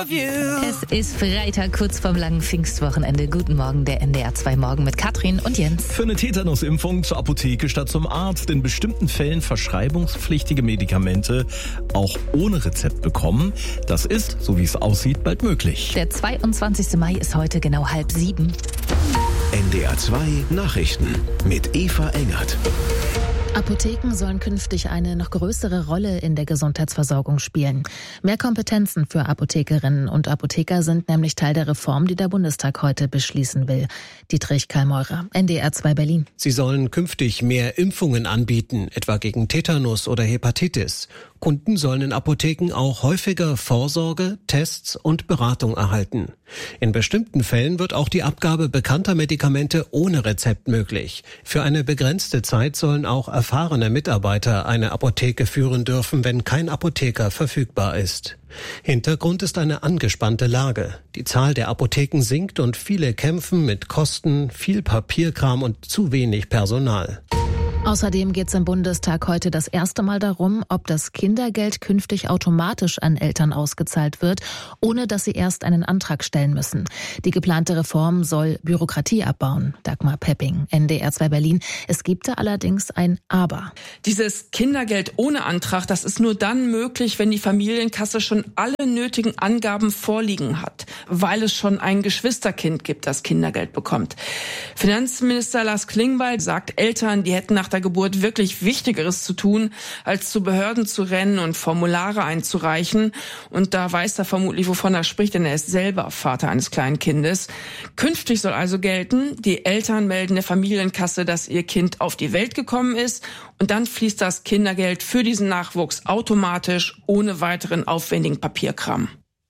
Es ist Freitag, kurz vorm langen Pfingstwochenende. Guten Morgen, der NDR 2 Morgen mit Katrin und Jens. Für eine Tetanusimpfung zur Apotheke statt zum Arzt. In bestimmten Fällen verschreibungspflichtige Medikamente auch ohne Rezept bekommen. Das ist, so wie es aussieht, bald möglich. Der 22. Mai ist heute genau 6:30. NDR 2 Nachrichten mit Eva Engert. Apotheken sollen künftig eine noch größere Rolle in der Gesundheitsversorgung spielen. Mehr Kompetenzen für Apothekerinnen und Apotheker sind nämlich Teil der Reform, die der Bundestag heute beschließen will. Dietrich Karl-Meurer, NDR 2 Berlin. Sie sollen künftig mehr Impfungen anbieten, etwa gegen Tetanus oder Hepatitis. Kunden sollen in Apotheken auch häufiger Vorsorge, Tests und Beratung erhalten. In bestimmten Fällen wird auch die Abgabe bekannter Medikamente ohne Rezept möglich. Für eine begrenzte Zeit sollen auch erfahrene Mitarbeiter eine Apotheke führen dürfen, wenn kein Apotheker verfügbar ist. Hintergrund ist eine angespannte Lage. Die Zahl der Apotheken sinkt und viele kämpfen mit Kosten, viel Papierkram und zu wenig Personal. Außerdem geht es im Bundestag heute das erste Mal darum, ob das Kindergeld künftig automatisch an Eltern ausgezahlt wird, ohne dass sie erst einen Antrag stellen müssen. Die geplante Reform soll Bürokratie abbauen. Dagmar Pepping, NDR 2 Berlin. Es gibt da allerdings ein Aber. Dieses Kindergeld ohne Antrag, das ist nur dann möglich, wenn die Familienkasse schon alle nötigen Angaben vorliegen hat, weil es schon ein Geschwisterkind gibt, das Kindergeld bekommt. Finanzminister Lars Klingbeil sagt, Eltern, die hätten nach der Geburt wirklich Wichtigeres zu tun, als zu Behörden zu rennen und Formulare einzureichen. Und da weiß er vermutlich, wovon er spricht, denn er ist selber Vater eines kleinen Kindes. Künftig soll also gelten, die Eltern melden der Familienkasse, dass ihr Kind auf die Welt gekommen ist. Und dann fließt das Kindergeld für diesen Nachwuchs automatisch, ohne weiteren aufwendigen Papierkram.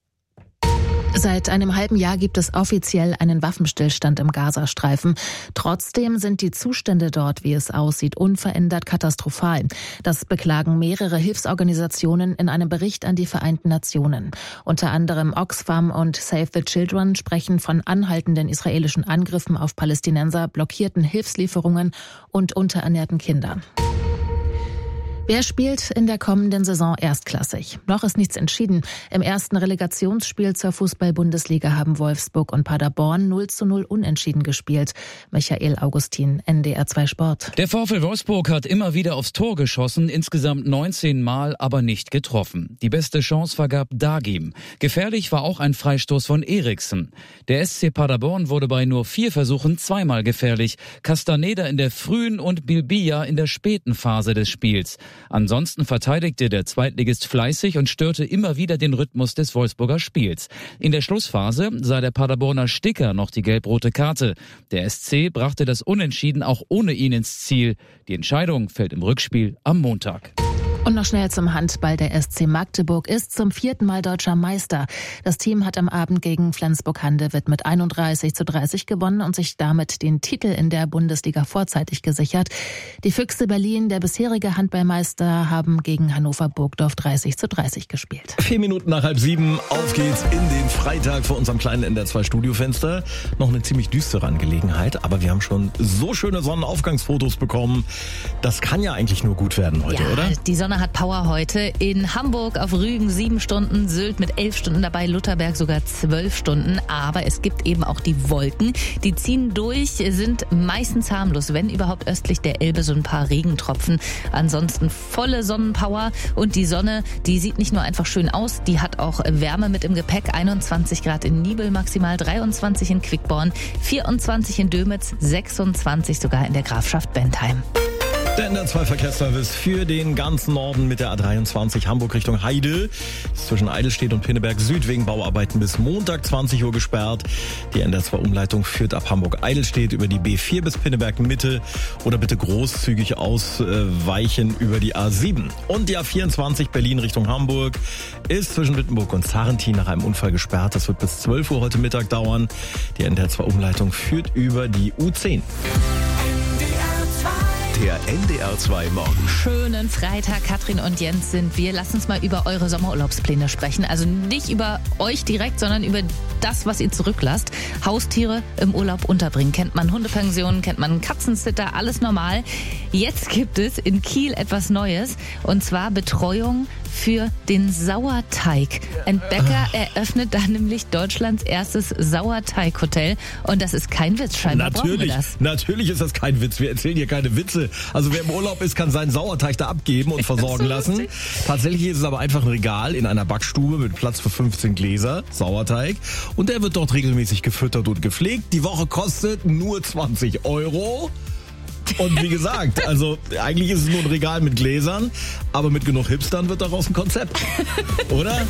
Seit einem halben Jahr gibt es offiziell einen Waffenstillstand im Gazastreifen. Trotzdem sind die Zustände dort, wie es aussieht, unverändert katastrophal. Das beklagen mehrere Hilfsorganisationen in einem Bericht an die Vereinten Nationen. Unter anderem Oxfam und Save the Children sprechen von anhaltenden israelischen Angriffen auf Palästinenser, blockierten Hilfslieferungen und unterernährten Kindern. Wer spielt in der kommenden Saison erstklassig? Noch ist nichts entschieden. Im ersten Relegationsspiel zur Fußball-Bundesliga haben Wolfsburg und Paderborn 0:0 unentschieden gespielt. Michael Augustin, NDR 2 Sport. Der VfL Wolfsburg hat immer wieder aufs Tor geschossen, insgesamt 19 Mal, aber nicht getroffen. Die beste Chance vergab Dagim. Gefährlich war auch ein Freistoß von Eriksen. Der SC Paderborn wurde bei nur 4 Versuchen zweimal gefährlich. Castaneda in der frühen und Bilbia in der späten Phase des Spiels. Ansonsten verteidigte der Zweitligist fleißig und störte immer wieder den Rhythmus des Wolfsburger Spiels. In der Schlussphase sah der Paderborner Sticker noch die gelb-rote Karte. Der SC brachte das Unentschieden auch ohne ihn ins Ziel. Die Entscheidung fällt im Rückspiel am Montag. Und noch schnell zum Handball. Der SC Magdeburg ist zum 4. Mal deutscher Meister. Das Team hat am Abend gegen Flensburg-Handewitt mit 31:30 gewonnen und sich damit den Titel in der Bundesliga vorzeitig gesichert. Die Füchse Berlin, der bisherige Handballmeister, haben gegen Hannover Burgdorf 30:30 gespielt. 4 Minuten nach 6:30, auf geht's in den Freitag vor unserem kleinen NDR 2 Studiofenster. Noch eine ziemlich düstere Angelegenheit, aber wir haben schon so schöne Sonnenaufgangsfotos bekommen. Das kann ja eigentlich nur gut werden heute, oder? Die Sonne hat Power heute. In Hamburg auf Rügen 7 Stunden, Sylt mit 11 Stunden dabei, Lutherberg sogar 12 Stunden. Aber es gibt eben auch die Wolken. Die ziehen durch, sind meistens harmlos, wenn überhaupt östlich der Elbe so ein paar Regentropfen. Ansonsten volle Sonnenpower. Und die Sonne, die sieht nicht nur einfach schön aus, die hat auch Wärme mit im Gepäck. 21 Grad in Nibel maximal, 23 in Quickborn, 24 in Dömitz, 26 sogar in der Grafschaft Bentheim. Der NDR 2 Verkehrsservice für den ganzen Norden mit der A23 Hamburg Richtung Heide. Zwischen Eidelstedt und Pinneberg Süd wegen Bauarbeiten bis Montag 20 Uhr gesperrt. Die NDR 2 Umleitung führt ab Hamburg-Eidelstedt über die B4 bis Pinneberg Mitte oder bitte großzügig ausweichen über die A7. Und die A24 Berlin Richtung Hamburg ist zwischen Wittenburg und Sarrentin nach einem Unfall gesperrt. Das wird bis 12 Uhr heute Mittag dauern. Die NDR 2 Umleitung führt über die U10. Der NDR 2 Morgen. Schönen Freitag, Katrin und Jens sind wir. Lasst uns mal über eure Sommerurlaubspläne sprechen. Also nicht über euch direkt, sondern über das, was ihr zurücklasst. Haustiere im Urlaub unterbringen. Kennt man Hundepensionen, kennt man Katzensitter, alles normal. Jetzt gibt es in Kiel etwas Neues. Und zwar Betreuung für den Sauerteig. Ein Bäcker eröffnet da nämlich Deutschlands erstes Sauerteighotel. Und das ist kein Witz, scheinbar brauchen wir das. Natürlich ist das kein Witz. Wir erzählen hier keine Witze. Also wer im Urlaub ist, kann seinen Sauerteig da abgeben und versorgen lassen. Tatsächlich ist es aber einfach ein Regal in einer Backstube mit Platz für 15 Gläser Sauerteig. Und der wird dort regelmäßig gefüttert und gepflegt. Die Woche kostet nur 20 €. Und wie gesagt, also eigentlich ist es nur ein Regal mit Gläsern, aber mit genug Hipstern wird daraus ein Konzept. Oder?